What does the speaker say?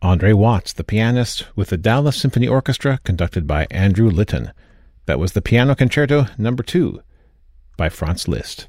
Andre Watts, the pianist, with the Dallas Symphony Orchestra, conducted by Andrew Litton. That was the Piano Concerto No. 2 by Franz Liszt.